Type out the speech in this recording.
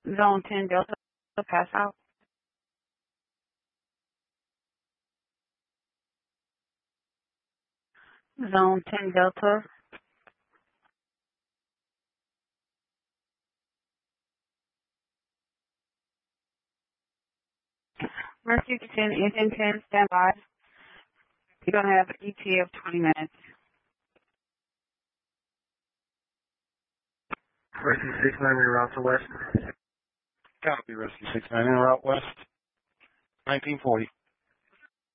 Zone 10 Delta, pass out. Zone 10 Delta. Mercury 10, engine 10, stand by. You're going to have an ETA of 20 minutes. Rescue 69 en route to west. Copy, Rescue 69 en route west, 1940.